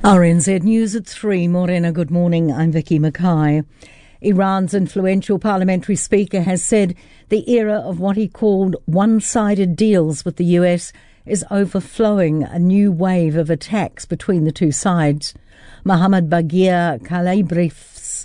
RNZ News at 3. Morena, good morning. I'm Vicky Mackay. Iran's influential parliamentary speaker has said the era of what he called one-sided deals with the US is overflowing a new wave of attacks between the two sides. Mohammad Bagher Ghalibaf's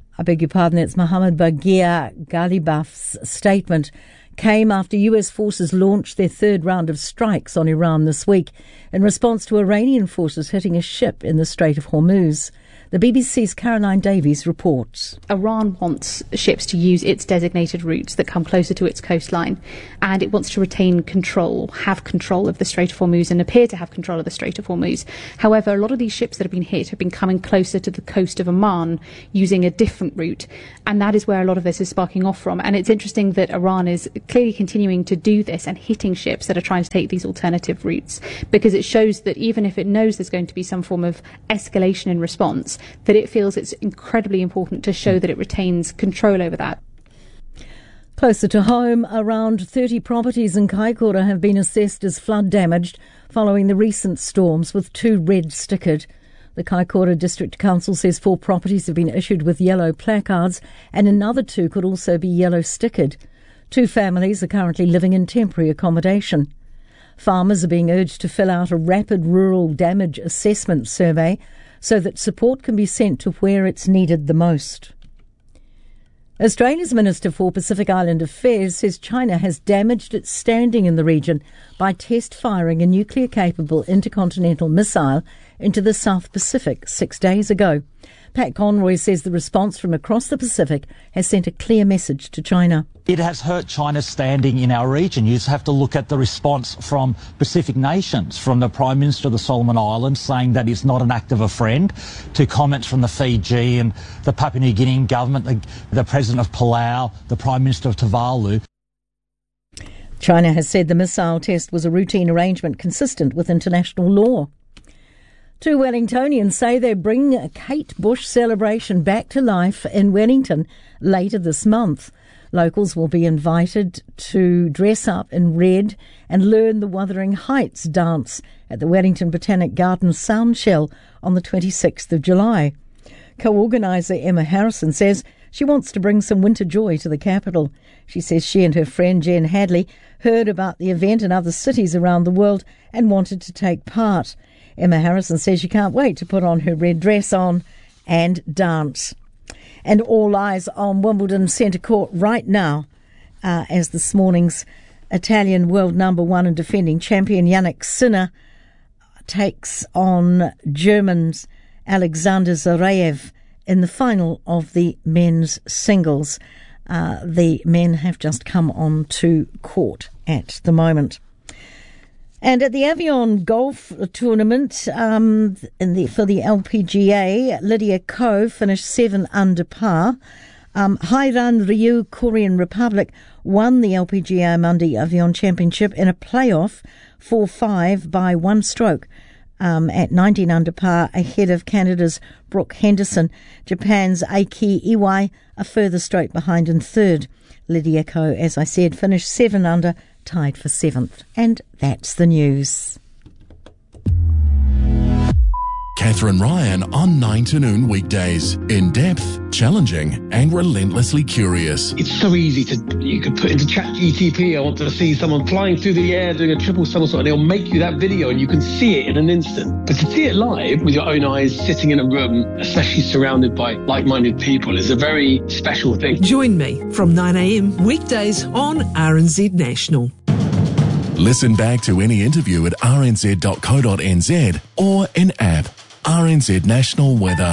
statement came after US forces launched their third round of strikes on Iran this week in response to Iranian forces hitting a ship in the Strait of Hormuz. The BBC's Caroline Davies reports. Iran wants ships to use its designated routes that come closer to its coastline, and it wants to retain control, have control of the Strait of Hormuz and appear to have control of the Strait of Hormuz. However, a lot of these ships that have been hit have been coming closer to the coast of Oman using a different route, and that is where a lot of this is sparking off from. And it's interesting that Iran is clearly continuing to do this and hitting ships that are trying to take these alternative routes, because it shows that even if it knows there's going to be some form of escalation in response, that it feels it's incredibly important to show that it retains control over that. Closer to home, around 30 properties in Kaikoura have been assessed as flood damaged following the recent storms, with 2 red stickered. The Kaikoura District Council says 4 properties have been issued with yellow placards and another 2 could also be yellow stickered. 2 families are currently living in temporary accommodation. Farmers are being urged to fill out a rapid rural damage assessment survey so that support can be sent to where it's needed the most. Australia's Minister for Pacific Island Affairs says China has damaged its standing in the region by test firing a nuclear-capable intercontinental missile into the South Pacific 6 days ago. Pat Conroy says the response from across the Pacific has sent a clear message to China. It has hurt China's standing in our region. You just have to look at the response from Pacific nations, from the Prime Minister of the Solomon Islands saying that it's not an act of a friend, to comments from the Fiji and the Papua New Guinea government, the President of Palau, the Prime Minister of Tuvalu. China has said the missile test was a routine arrangement consistent with international law. 2 Wellingtonians say they bring a Kate Bush celebration back to life in Wellington later this month. Locals will be invited to dress up in red and learn the Wuthering Heights dance at the Wellington Botanic Gardens Soundshell on the 26th of July. Co-organiser Emma Harrison says she wants to bring some winter joy to the capital. She says she and her friend Jen Hadley heard about the event in other cities around the world and wanted to take part. Emma Harrison says she can't wait to put on her red dress on and dance. And all eyes on Wimbledon Centre Court right now as this morning's Italian world number 1 and defending champion Jannik Sinner takes on German's Alexander Zverev in the final of the men's singles. The men have just come on to court at the moment. And at the Avion Golf Tournament for the LPGA, Lydia Ko finished 7 under par. Hairan Ryu, Korean Republic, won the LPGA Monday Avion Championship in a playoff 4-5 by 1 stroke at 19 under par, ahead of Canada's Brooke Henderson. Japan's Eiki Iwai a further stroke behind in third. Lydia Ko, as I said, finished 7 under, tied for 7th. And that's the news. Catherine Ryan on 9 to noon weekdays. In depth, challenging, and relentlessly curious. It's so easy you could put into ChatGPT, I want to see someone flying through the air doing a triple somersault, and it'll make you that video and you can see it in an instant. But to see it live with your own eyes, sitting in a room, especially surrounded by like-minded people, is a very special thing. Join me from 9 a.m. weekdays on RNZ National. Listen back to any interview at rnz.co.nz or in app. RNZ National Weather.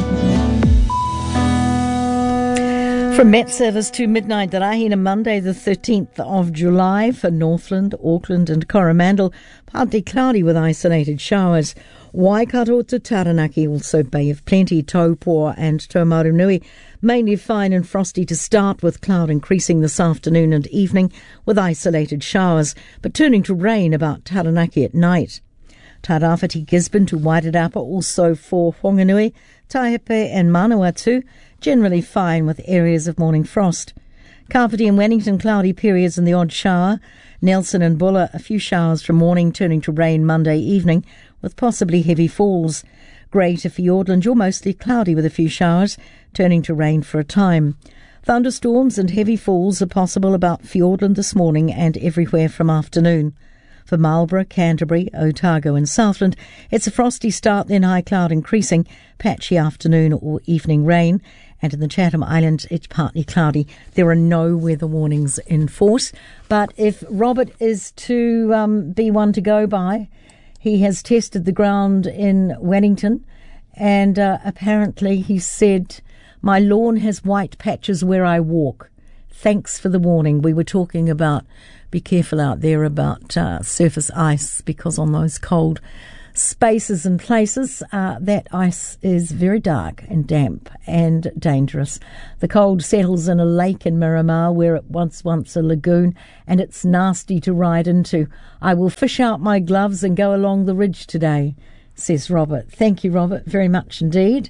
From Met Service to midnight, the Rahina, Monday the 13th of July for Northland, Auckland and Coromandel. Partly cloudy with isolated showers. Waikato to Taranaki, also Bay of Plenty, Taupo and Taumarunui. Mainly fine and frosty to start, with cloud increasing this afternoon and evening with isolated showers, but turning to rain about Taranaki at night. Tairāwhiti, Gisborne to Wairarapa, also for Whanganui, Taihape and Manawatu, generally fine with areas of morning frost. Kapiti and Wellington, cloudy periods and the odd shower. Nelson and Buller, a few showers from morning, turning to rain Monday evening with possibly heavy falls. Grey to Fiordland, you're mostly cloudy with a few showers, turning to rain for a time. Thunderstorms and heavy falls are possible about Fiordland this morning and everywhere from afternoon. For Marlborough, Canterbury, Otago and Southland, it's a frosty start, then high cloud increasing, patchy afternoon or evening rain. And in the Chatham Islands, it's partly cloudy. There are no weather warnings in force. But if Robert is to be one to go by, he has tested the ground in Wellington, and apparently he said, "My lawn has white patches where I walk. Thanks for the warning." We were talking about, be careful out there about surface ice, because on those cold spaces and places, that ice is very dark and damp and dangerous. The cold settles in a lake in Miramar where it was once a lagoon, and it's nasty to ride into. "I will fish out my gloves and go along the ridge today," says Robert. Thank you, Robert, very much indeed.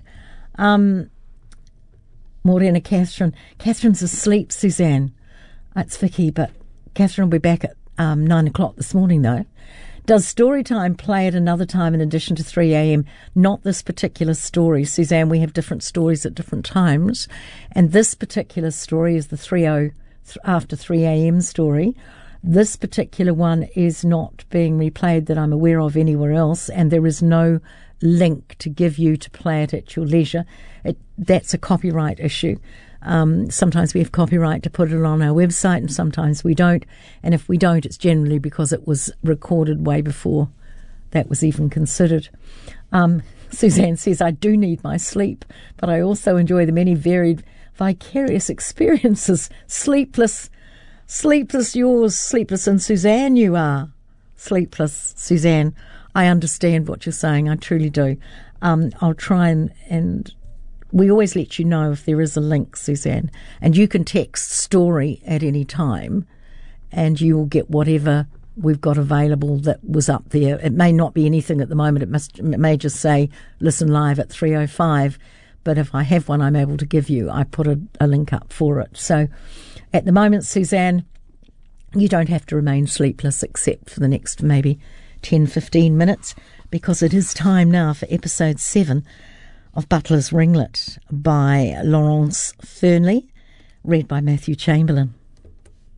Morena Catherine. Catherine's asleep, Suzanne. It's Vicky, but Catherine will be back at 9 o'clock this morning, though. Does Storytime play at another time in addition to 3 a.m? Not this particular story, Suzanne. We have different stories at different times. And this particular story is the after 3 a.m. story. This particular one is not being replayed that I'm aware of anywhere else, and there is no link to give you to play it at your leisure. That's a copyright issue. Sometimes we have copyright to put it on our website and sometimes we don't. And if we don't, it's generally because it was recorded way before that was even considered. Suzanne says, "I do need my sleep, but I also enjoy the many varied vicarious experiences. Sleepless yours, sleepless, and Suzanne you are. Sleepless, Suzanne. I understand what you're saying, I truly do. I'll try and we always let you know if there is a link, Suzanne. And you can text story at any time and you will get whatever we've got available that was up there. It may not be anything at the moment. It may just say listen live at 3:05. But if I have one I'm able to give you, I put a link up for it. So at the moment, Suzanne, you don't have to remain sleepless except for the next maybe 10-15 minutes, because it is time now for episode 7 of Butler's Ringlet by Laurence Fernley, read by Matthew Chamberlain.